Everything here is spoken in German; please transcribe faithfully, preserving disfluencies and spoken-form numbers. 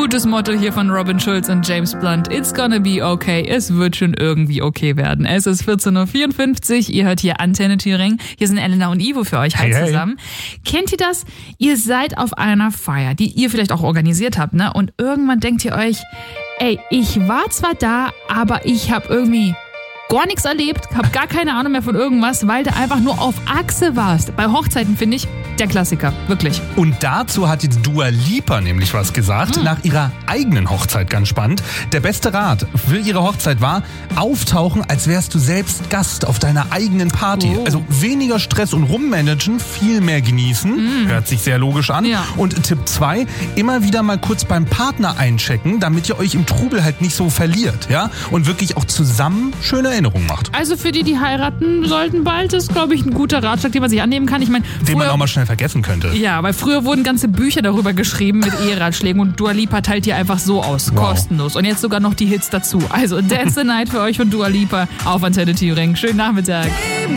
Gutes Motto hier von Robin Schulz und James Blunt. It's gonna be okay. Es wird schon irgendwie okay werden. Es ist vierzehn Uhr vierundfünfzig. Ihr hört hier Antenne Thüringen. Hier sind Elena und Ivo für euch. Hi hey, zusammen. Hey. Kennt ihr das? Ihr seid auf einer Feier, die ihr vielleicht auch organisiert habt, ne? Und irgendwann denkt ihr euch, ey, ich war zwar da, aber ich habe irgendwie gar nichts erlebt, hab gar keine Ahnung mehr von irgendwas, weil du einfach nur auf Achse warst. Bei Hochzeiten finde ich der Klassiker, wirklich. Und dazu hat jetzt Dua Lipa nämlich was gesagt, hm. nach ihrer eigenen Hochzeit, ganz spannend. Der beste Rat für ihre Hochzeit war, auftauchen, als wärst du selbst Gast auf deiner eigenen Party. Oh. Also weniger Stress und rummanagen, viel mehr genießen. Hm. Hört sich sehr logisch an. Ja. Und Tipp zwei, immer wieder mal kurz beim Partner einchecken, damit ihr euch im Trubel halt nicht so verliert, ja? Und wirklich auch zusammen schöne Erinnerungen macht. Also für die, die heiraten sollten bald, ist, glaube ich, ein guter Ratschlag, den man sich annehmen kann. Ich meine, den man auch mal schnell vergessen könnte. Ja, weil früher wurden ganze Bücher darüber geschrieben mit Eheratschlägen und Dua Lipa teilt die einfach so aus, wow. kostenlos. Und jetzt sogar noch die Hits dazu. Also Dance the Night für euch von Dua Lipa auf Antenne Thüringen. Schönen Nachmittag.